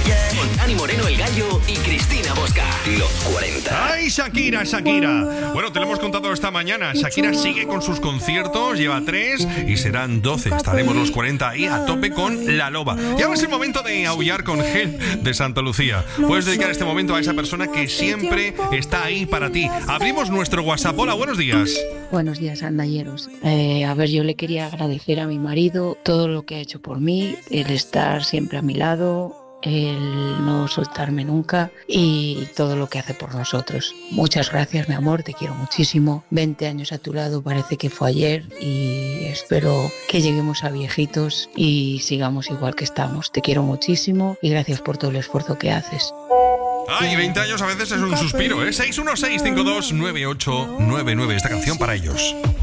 Con Dani Moreno, El Gallo y Cristina Bosca. Los 40. ¡Ay, Shakira! Bueno, te lo hemos contado esta mañana. Shakira sigue con sus conciertos, lleva 3 y serán 12. Estaremos los 40 ahí a tope con La Loba. Y ahora es el momento de aullar con Gel de Santa Lucía. Puedes dedicar este momento a esa persona que siempre está ahí para ti. Abrimos nuestro WhatsApp. Hola, buenos días. Buenos días, andalleros. Yo le quería agradecer a mi marido todo lo que ha hecho por mí, el estar siempre a mi lado, el no soltarme nunca y todo lo que hace por nosotros. Muchas gracias, mi amor, te quiero muchísimo. 20 años a tu lado parece que fue ayer y espero que lleguemos a viejitos y sigamos igual que estamos. Te quiero muchísimo y gracias por todo el esfuerzo que haces. Ay, 20 años a veces es un suspiro, ¿eh? 616-529899. Esta canción para ellos.